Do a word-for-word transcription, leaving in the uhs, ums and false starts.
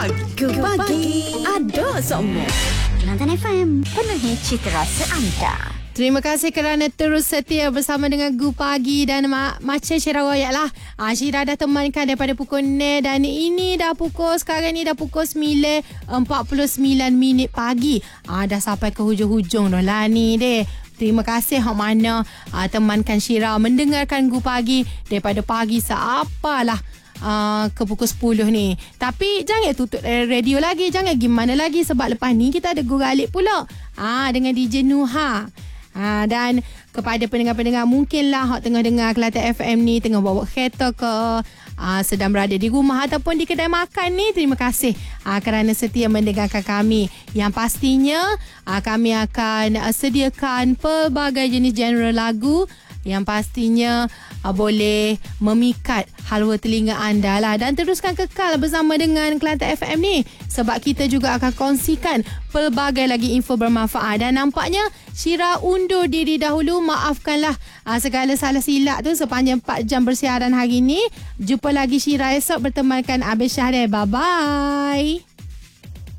Lagu Pagi ada semua. Kelantan F M, penuhi citra seanda. Terima kasih kerana terus setia bersama dengan Gu Pagi dan ma- macam Syirah royak lah. Ah, Syirah dah temankan daripada pukul nol dan ini dah pukul, sekarang ni dah pukul sembilan empat puluh sembilan minit pagi. Ah, dah sampai ke hujung-hujung dah lah ni deh. Terima kasih hak mana ah, temankan Syirah mendengarkan Gu Pagi daripada pagi seapalah. Uh, ke pukul sepuluh ni. Tapi jangan tutup radio lagi, jangan gimana lagi, sebab lepas ni kita ada Guralik pula ah, dengan D J Nuha. Ha, dan kepada pendengar-pendengar mungkinlah hak tengah dengar Kelantan F M ni, tengah bawa kereta ke, aa, sedang berada di rumah ataupun di kedai makan ni, terima kasih aa, kerana setia mendengarkan kami. Yang pastinya aa, kami akan aa, sediakan pelbagai jenis genre lagu yang pastinya aa, boleh memikat halwa telinga anda lah. Dan teruskan kekal bersama dengan Kelantan F M ni, sebab kita juga akan kongsikan pelbagai lagi info bermanfaat. Dan nampaknya Syirah undur diri dahulu. Maafkanlah aa, segala salah silap tu sepanjang empat jam bersiaran hari ni. Jumpa lagi Syirah esok bertemankan Abis Syahrir. Bye-bye.